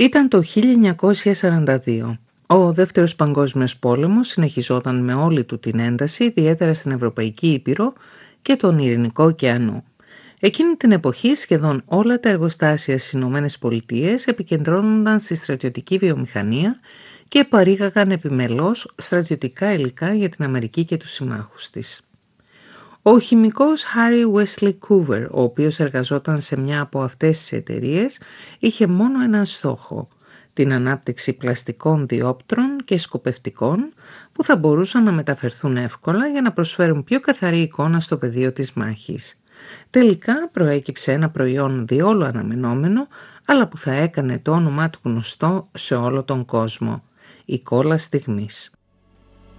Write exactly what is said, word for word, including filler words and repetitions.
Ήταν το χίλια εννιακόσια σαράντα δύο. Ο Δεύτερος Παγκόσμιος Πόλεμος συνεχιζόταν με όλη του την ένταση, ιδιαίτερα στην Ευρωπαϊκή Ήπειρο και τον Ειρηνικό ωκεανό. Εκείνη την εποχή σχεδόν όλα τα εργοστάσια στις Ηνωμένες Πολιτείες επικεντρώνονταν στη στρατιωτική βιομηχανία και παρήγαγαν επιμελώς στρατιωτικά υλικά για την Αμερική και τους συμμάχους της. Ο χημικός Harry Wesley Coover, ο οποίος εργαζόταν σε μια από αυτές τις εταιρείες, είχε μόνο έναν στόχο: την ανάπτυξη πλαστικών διόπτρων και σκοπευτικών που θα μπορούσαν να μεταφερθούν εύκολα για να προσφέρουν πιο καθαρή εικόνα στο πεδίο της μάχης. Τελικά προέκυψε ένα προϊόν διόλου αναμενόμενο, αλλά που θα έκανε το όνομά του γνωστό σε όλο τον κόσμο: η κόλλα στιγμής.